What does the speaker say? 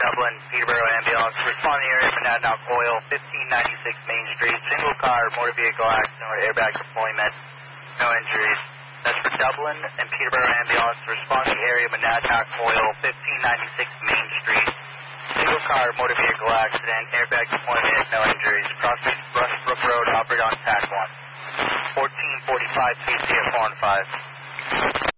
Dublin, Peterborough ambulance. Responding area, Monadnock Oil, 1596 Main Street. Single car, motor vehicle accident with airbag deployment. No injuries. That's for Dublin and Peterborough ambulance. Responding area, Monadnock Oil, 1596 Main Street. Single car, motor vehicle accident, airbag deployment, no injuries. Prospect Rushbrook Road, operate on TAC 1. 1445 PC at 4 and 5.